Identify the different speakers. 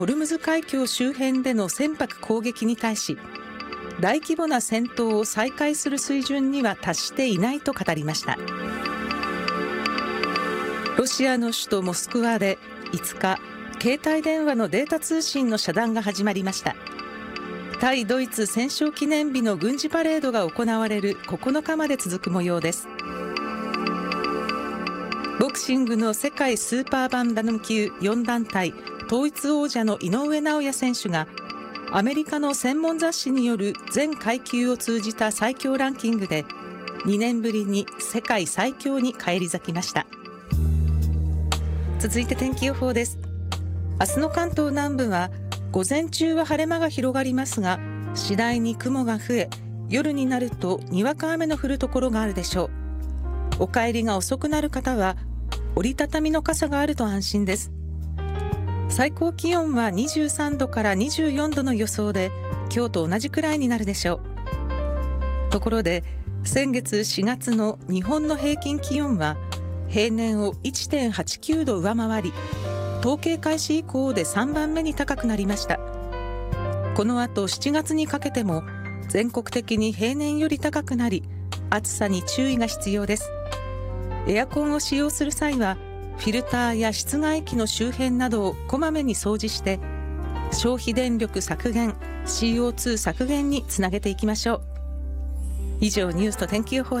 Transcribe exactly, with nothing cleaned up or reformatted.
Speaker 1: ホルムズ海峡周辺での船舶攻撃に対し、大規模な戦闘を再開する水準には達していないと語りました。ロシアの首都モスクワでいつか、携帯電話のデータ通信の遮断が始まりました。対ドイツ戦勝記念日の軍事パレードが行われるここのかまで続く模様です。ボクシングの世界スーパーバンタム級よん団体統一王者の井上尚弥選手が、アメリカの専門雑誌による全階級を通じた最強ランキングでにねんぶりに世界最強に返り咲きました。続いて天気予報です。明日の関東南部は午前中は晴れ間が広がりますが、次第に雲が増え、夜になるとにわか雨の降るところがあるでしょう。お帰りが遅くなる方は折りたたみの傘があると安心です。最高気温はにじゅうさんどからにじゅうよんどの予想で、今日と同じくらいになるでしょう。ところで、先月しがつの日本の平均気温は平年を いってんはちきゅうど上回り、統計開始以降でさんばんめに高くなりました。この後しちがつにかけても全国的に平年より高くなり、暑さに注意が必要です。エアコンを使用する際はフィルターや室外機の周辺などをこまめに掃除して、消費電力削減、シーオーツー 削減につなげていきましょう。以上、ニュースと天気予報